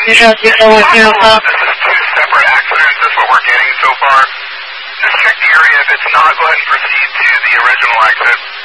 1-0. This is two separate accidents. That's what we're getting so far. Just check the area. If it's not, go ahead and proceed to the original exit.